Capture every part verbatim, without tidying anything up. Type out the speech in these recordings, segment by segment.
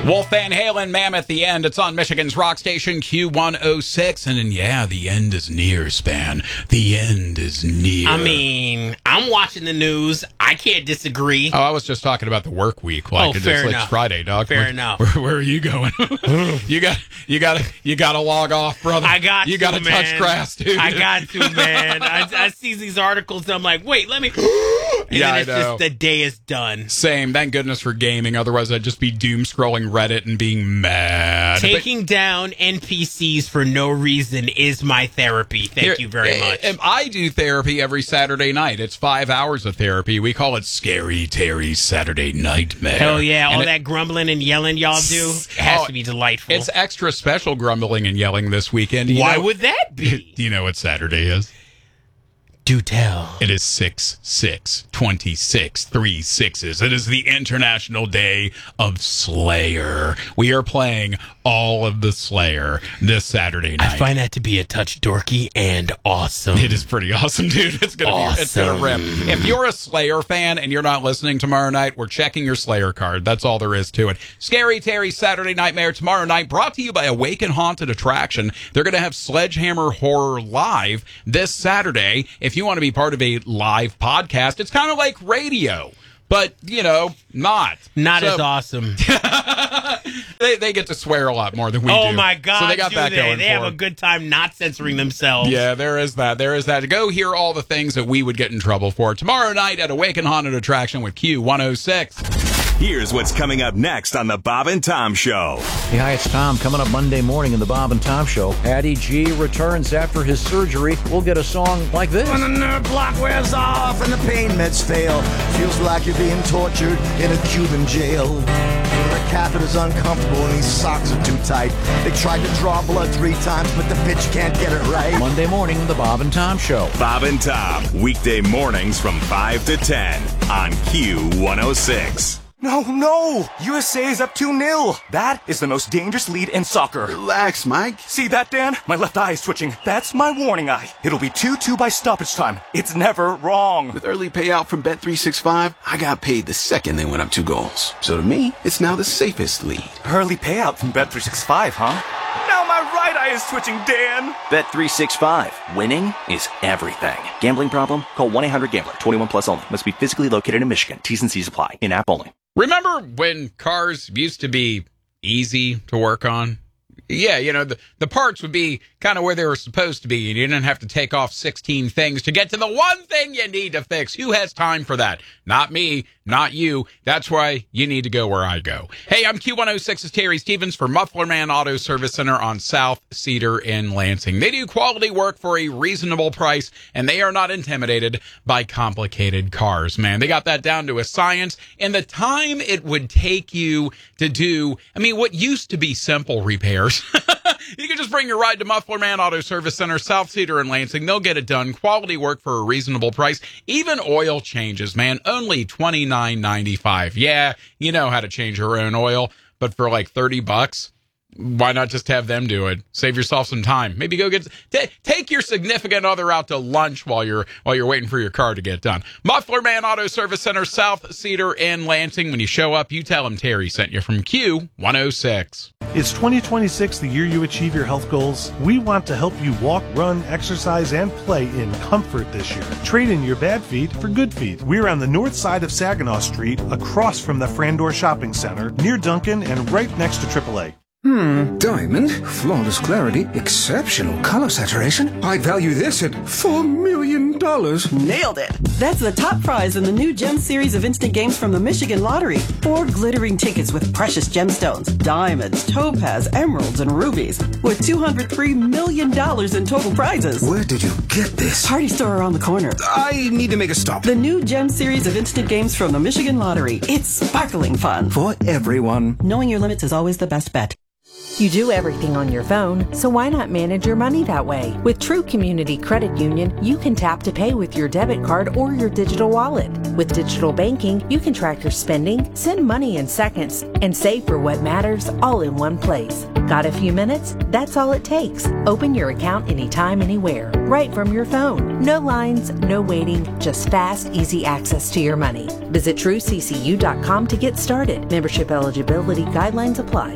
Wolf Van Halen, Mammoth, the end. It's on Michigan's rock station, Q one oh six. And then, yeah, the end is near, Span. The end is near. I mean, I'm watching the news. I can't disagree. Oh, I was just talking about the work week. Like, oh, it's, fair like enough. It's Friday, dog. Fair where, enough. Where, where are you going? you got, you got, you got to log off, brother. I got you to, got to man. touch grass, dude. I got to, man. I, I see these articles, and I'm like, wait, let me. And yeah, then it's I know. just the day is done. Same. Thank goodness for gaming. Otherwise, I'd just be doom scrolling Reddit and being mad. Taking but, down N P Cs for no reason is my therapy. Thank here, you very much. I do therapy every Saturday night. It's five hours of therapy. We call it Scary Terry's Saturday Nightmare. Hell yeah. And all it, that grumbling and yelling y'all do has oh, to be delightful. It's extra special grumbling and yelling this weekend. You Why know, would that be? Do you know what Saturday is? Do tell. It is six six twenty-six, three sixes. It is the International Day of Slayer. We are playing all of the Slayer this Saturday night. I find that to be a touch dorky and awesome. It is pretty awesome, dude. It's gonna awesome. be, it's gonna rip. If you're a Slayer fan and you're not listening tomorrow night, we're checking your Slayer card. That's all there is to it. Scary Terry's Saturday Nightmare tomorrow night, brought to you by Awaken Haunted Attraction. They're gonna have Sledgehammer Horror live this Saturday. If you want to be part of a live podcast, it's kind of like radio, but you know, not not so, as awesome. they they get to swear a lot more than we oh do. my god! So they got do that they? going They for have them. a good time not censoring themselves. Yeah, there is that. There is that. Go hear all the things that we would get in trouble for tomorrow night at Awaken Haunted Attraction with Q one oh six. Here's what's coming up next on the Bob and Tom Show. Hey, hi, it's Tom. Coming up Monday morning in the Bob and Tom Show. Addy G returns after his surgery. We'll get a song like this. When the nerve block wears off and the pain meds fail, feels like you're being tortured in a Cuban jail. The catheter's uncomfortable and these socks are too tight. They tried to draw blood three times, but the bitch can't get it right. Monday morning, the Bob and Tom Show. Bob and Tom, weekday mornings from five to ten on Q one oh six. No, no! U S A is up two nil. That is the most dangerous lead in soccer. Relax, Mike. See that, Dan? My left eye is twitching. That's my warning eye. It'll be two two by stoppage time. It's never wrong. With early payout from Bet three sixty-five, I got paid the second they went up two goals. So to me, it's now the safest lead. Early payout from Bet three sixty-five, huh? Now my right eye is twitching, Dan. Bet three sixty-five. Winning is everything. Gambling problem? Call one eight hundred gambler. twenty-one plus only. Must be physically located in Michigan. T's and C's apply. In-app only. Remember when cars used to be easy to work on? Yeah, you know, the, the parts would be kind of where they were supposed to be, and you didn't have to take off sixteen things to get to the one thing you need to fix. Who has time for that? Not me, not you. That's why you need to go where I go. Hey, I'm Q one oh six's Terry Stevens for Muffler Man Auto Service Center on South Cedar in Lansing. They do quality work for a reasonable price, and they are not intimidated by complicated cars, man. They got that down to a science, and the time it would take you to do, I mean, what used to be simple repairs. You can just bring your ride to Muffler Man Auto Service Center, South Cedar in Lansing. They'll get it done. Quality work for a reasonable price. Even oil changes, man. Only twenty-nine ninety-five. Yeah, you know how to change your own oil, but for like thirty bucks, why not just have them do it? Save yourself some time. Maybe go get t- take your significant other out to lunch while you're while you're waiting for your car to get done. Muffler Man Auto Service Center, South Cedar in Lansing. When you show up, you tell them Terry sent you from Q one oh six. Is twenty twenty-six the year you achieve your health goals? We want to help you walk, run, exercise, and play in comfort this year. Trade in your bad feet for good feet. We're on the north side of Saginaw Street, across from the Frandor Shopping Center, near Duncan, and right next to triple A. Hmm, diamond, flawless clarity, exceptional color saturation. I'd value this at four million dollars. Nailed it! That's the top prize in the new Gem series of instant games from the Michigan Lottery. Four glittering tickets with precious gemstones, diamonds, topaz, emeralds, and rubies, with two hundred three million dollars in total prizes. Where did you get this? Party store around the corner. I need to make a stop. The new Gem series of instant games from the Michigan Lottery. It's sparkling fun. For everyone. Knowing your limits is always the best bet. You do everything on your phone, so why not manage your money that way? With True Community Credit Union, you can tap to pay with your debit card or your digital wallet. With digital banking, you can track your spending, send money in seconds, and save for what matters all in one place. Got a few minutes? That's all it takes. Open your account anytime, anywhere, right from your phone. No lines, no waiting, just fast, easy access to your money. Visit true c c u dot com to get started. Membership eligibility guidelines apply.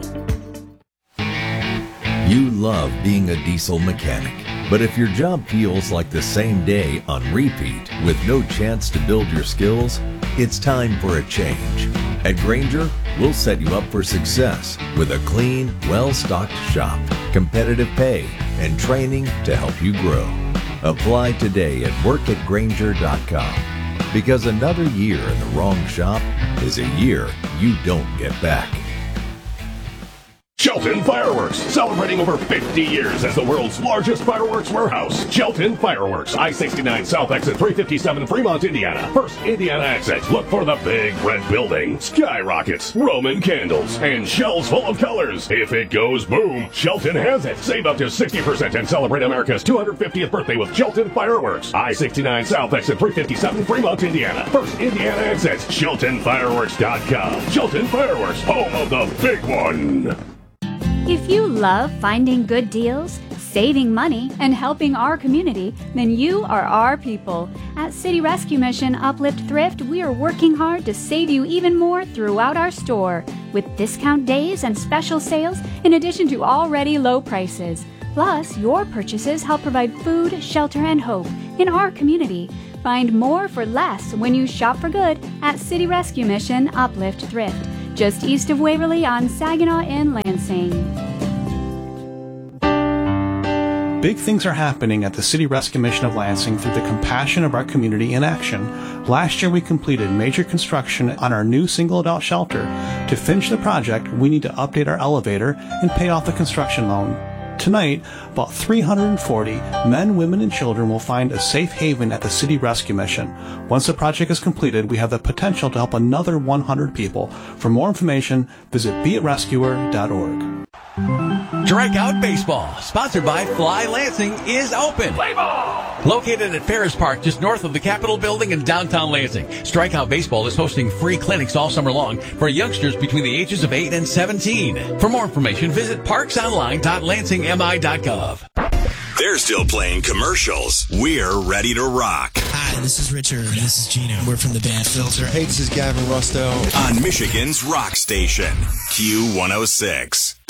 You love being a diesel mechanic, but if your job feels like the same day on repeat with no chance to build your skills, it's time for a change. At Grainger, we'll set you up for success with a clean, well-stocked shop, competitive pay, and training to help you grow. Apply today at work at grainger dot com, because another year in the wrong shop is a year you don't get back. Shelton Fireworks, celebrating over fifty years as the world's largest fireworks warehouse. Shelton Fireworks, I sixty-nine South Exit three fifty-seven, Fremont, Indiana. First Indiana exit. Look for the big red building, skyrockets, Roman candles, and shells full of colors. If it goes boom, Shelton has it. Save up to sixty percent and celebrate America's two hundred fiftieth birthday with Shelton Fireworks. I sixty-nine South Exit three fifty-seven, Fremont, Indiana. First Indiana exit. Shelton Fireworks dot com. Shelton Fireworks, home of the big one. If you love finding good deals, saving money, and helping our community, then you are our people. At City Rescue Mission Uplift Thrift, we are working hard to save you even more throughout our store, with discount days and special sales, in addition to already low prices. Plus, your purchases help provide food, shelter, and hope in our community. Find more for less when you shop for good at City Rescue Mission Uplift Thrift, just east of Waverly on Saginaw in Lansing. Big things are happening at the City Rescue Mission of Lansing through the compassion of our community in action. Last year we completed major construction on our new single adult shelter. To finish the project, we need to update our elevator and pay off the construction loan. Tonight, about three hundred forty men, women, and children will find a safe haven at the City Rescue Mission. Once the project is completed, we have the potential to help another one hundred people. For more information, visit be it rescuer dot org. Strikeout Baseball, sponsored by Fly Lansing, is open. Play ball! Located at Ferris Park, just north of the Capitol Building in downtown Lansing, Strikeout Baseball is hosting free clinics all summer long for youngsters between the ages of eight and seventeen. For more information, visit parks online dot lansing m i dot gov. They're still playing commercials. We're ready to rock. Hi, this is Richard. This is Gino. We're from the band Filter. Hey, this is Gavin Rosto. On Michigan's rock station, Q one oh six.